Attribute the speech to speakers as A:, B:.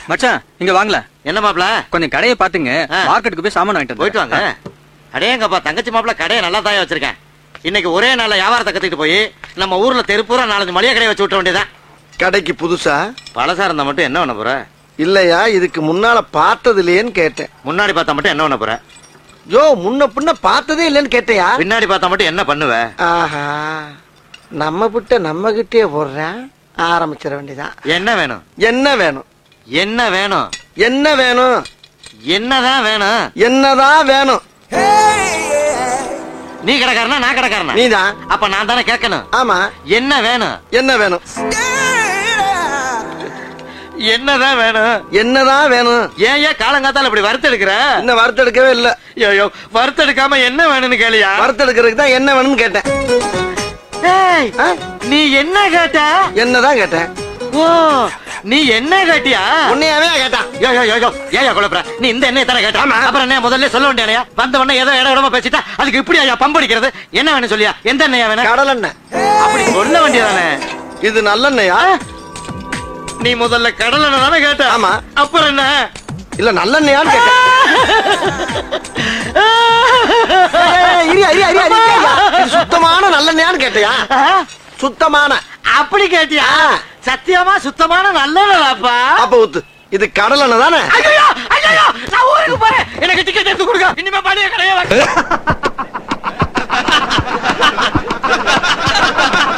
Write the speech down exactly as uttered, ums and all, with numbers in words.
A: மச்சான் இங்க வாங்கல.
B: என்ன மாப்ள?
A: கொஞ்சம் கடையை பாத்துங்க, மார்க்கெட்டுக்கு போய் சாமான் வாங்கிட்டு
B: போயிட்டு வாங்க. அடேங்கப்பா தங்கச்சி மாப்ள கடையை நல்லா தாயா வச்சிருக்கேன். இன்னைக்கு ஒரே நாள்ல வியாபாரத்தை கத்துக்கிட்டு போய் நம்ம ஊர்ல தெருப்பூரா நாலஞ்சு மளிகை கடையை வச்சு விட்ட வேண்டியதான்.
C: கடைக்கு புதுசா
B: பழசா இருந்தா மட்டும் என்ன பண்ண போற?
C: இல்லையா, இதுக்கு முன்னால பார்த்தது இல்லையேன்னு கேட்டேன்.
B: முன்னாடி பார்த்தா மட்டும் என்ன பண்ண போற?
C: யோ, முன்ன பின்ன பார்த்ததே இல்லைன்னு கேட்டையா?
B: பின்னாடி பார்த்தா மட்டும் என்ன பண்ணுவ?
C: ஆஹா, நம்ம புட்ட நம்ம கிட்டே போடுறேன். ஆரம்பிச்சிட வேண்டியதான்.
B: என்ன வேணும்?
C: என்ன வேணும்?
B: என்ன வேணும்?
C: என்ன வேணும்?
B: என்னதான் வேணும்?
C: என்னதான் வேணும்?
B: நீ கடைக்காரனா நான் கடைக்காரனா?
C: நீதான்.
B: அப்ப நான் தானே கேட்கணும்.
C: ஆமா.
B: என்ன வேணும்?
C: என்ன வேணும்?
B: என்னதான் வேணும்?
C: என்னதான் வேணும்?
B: ஏன் ஏன் காலங்காத்தால இப்படி வறுத்தெடுக்கிற?
C: இன்னும் வறுத்தெடுக்கவே இல்ல.
B: ஐயோ, வறுத்தெடுக்காம என்ன வேணும்னு கேளியா?
C: வறுத்தெடுக்கிறதுக்கு தான் என்ன வேணும்னு கேட்டேன்.
B: ஏய், நீ என்ன கேட்ட?
C: என்னதான் கேட்டேன்.
B: ஓ, நீ என்ன கேட்டியா?
C: உன்னையாவே கேட்டான்.
B: யோ யோ யோ ஏயா குழப்பற? நீ இந்த எண்ணெய் தானே கேட்ட? அப்புறம் என்ன முதல்ல சொல்ல வேண்டியா? வந்த உடனே ஏதோ இட இடமா பேசிட்டா அதுக்கு இப்படி ஐயா பம்படிக்கிறது. என்ன வேணும் சொல்லியா? எந்த எண்ணெயா வேணும்?
C: கடல் எண்ணெய்.
B: அப்படி சொல்ல வேண்டியதானே.
C: இது நல்லெண்ணெயா?
B: நீ முதல்ல கடல் எண்ணெய் தானே கேட்ட?
C: ஆமா.
B: அப்புறம் என்ன?
C: இல்ல நல்லெண்ணெயான்னு கேட்டேன். சுத்தமான நல்லெண்ணெயான்னு கேட்டியா? சுத்தமான.
B: அப்படி கேட்டியா? சத்தியமா சுத்தமான நல்லதாப்பா.
C: அப்ப ஊத்து. இது கடல் எண்ணெய் தானே?
B: ஐயோ ஐயோ, நான் ஊருக்கு போறேன். எனக்கு டிக்கெட் எடுத்து கொடுங்க. இனிமே பழைய கடையே